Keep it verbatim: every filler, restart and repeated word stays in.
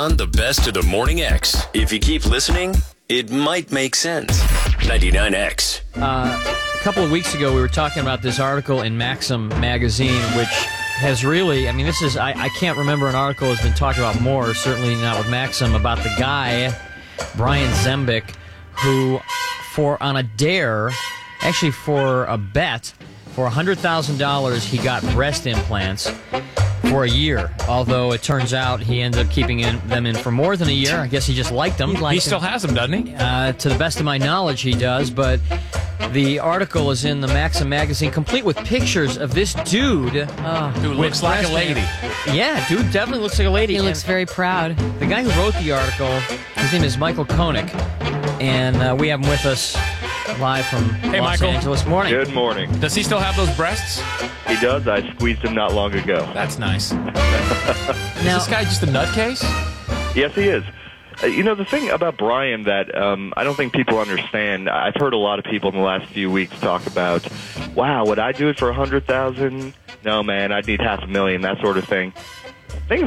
on the best of the Morning X. If you keep listening, it might make sense. ninety-nine X. Uh, a couple of weeks ago, we were talking about this article in Maxim magazine, which has really, I mean, this is, I, I can't remember an article that's been talked about more, certainly not with Maxim, about the guy, Brian Zembic, who, for on a dare, actually for a bet, for one hundred thousand dollars, he got breast implants for a year. Although it turns out he ended up keeping in, them in for more than a year. I guess he just liked them. He, liked he still them. has them, doesn't he? Uh, to the best of my knowledge, he does, but the article is in the Maxim magazine, complete with pictures of this dude. Uh, Dude with looks like a breast lady. implants. Yeah, dude definitely looks like a lady. He And looks very proud. the guy who wrote the article, his name is Michael Koenig, and uh, we have him with us live from Hey, Los Michael. Angeles. Morning. Good morning. Does he still have those breasts? He does. I squeezed him not long ago. That's nice. Now, Is this guy just a nutcase? Yes, he is. Uh, you know, the thing about Brian that um, I don't think people understand, I've heard a lot of people in the last few weeks talk about, wow, would I do it for a hundred thousand? No, man, I'd need half a million, that sort of thing.